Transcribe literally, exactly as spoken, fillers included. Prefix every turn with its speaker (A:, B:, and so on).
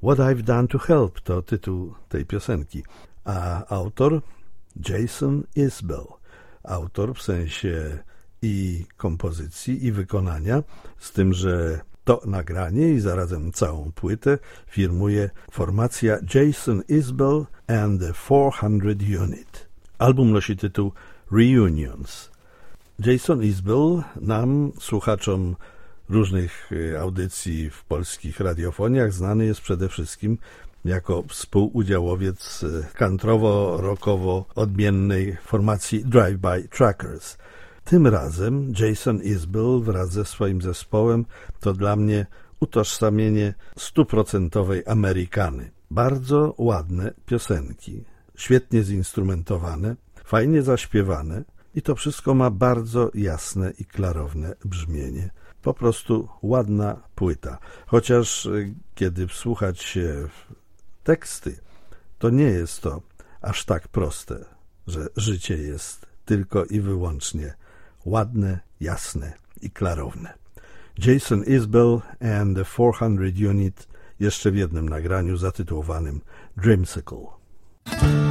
A: What I've Done to Help to tytuł tej piosenki, a autor Jason Isbell. Autor w sensie i kompozycji, i wykonania, z tym, że to nagranie i zarazem całą płytę firmuje formacja Jason Isbell and the four hundred Unit. Album nosi tytuł Reunions. Jason Isbell nam, słuchaczom różnych audycji w polskich radiofoniach, znany jest przede wszystkim jako współudziałowiec countrywo-rockowo odmiennej formacji Drive-By Truckers. Tym razem Jason Isbell wraz ze swoim zespołem to dla mnie utożsamienie stuprocentowej Amerykany. Bardzo ładne piosenki, świetnie zinstrumentowane, fajnie zaśpiewane i to wszystko ma bardzo jasne i klarowne brzmienie. Po prostu ładna płyta. Chociaż kiedy wsłuchać się w teksty, to nie jest to aż tak proste, że życie jest tylko i wyłącznie ładne, jasne i klarowne. Jason Isbell and the four hundred Unit jeszcze w jednym nagraniu zatytułowanym Dreamsicle.